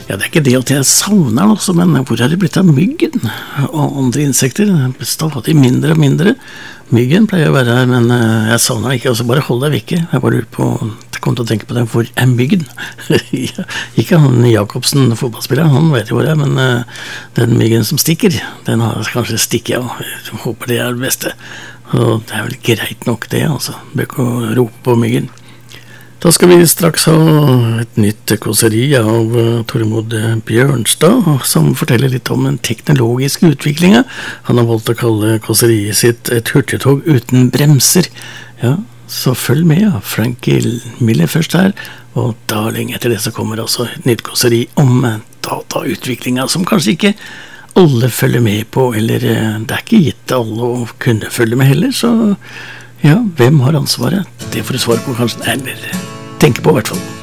Ja, det er ikke det at jeg savner den også, men hvor er det blitt av myggen og andre insekter? Stadig mindre og mindre. Myggen pleier å være her, men jeg savner den ikke, altså bare hold deg vekke. Jeg bare lurer på, jeg kom til å tenke på det, hvor er myggen? Ikke han Jakobsen, fotballspilleren, han vet jo hvor det er, men den myggen som stikker, den har kanskje stikket, ja. Jeg håper det er det beste. Og det er vel greit nok det, altså. Bør ikke å rope på myggen. Da skal vi straks ha et nytt kåseri av Tormod Bjørnstad, som forteller litt om den teknologiske utviklingen. Han har valgt å kalle kåseriet sitt et hurtigtog uten bremser. Ja, så følg med, ja. Frankie Miller først her, og da lenge etter det så kommer altså et nytt kåseri om datautviklingen, som kanskje ikke alle følger med på, eller det er ikke gitt alle å kunne følge med heller, så ja, hvem har ansvaret? Det får du svar på kanskje, eller tenke på i hvert fall.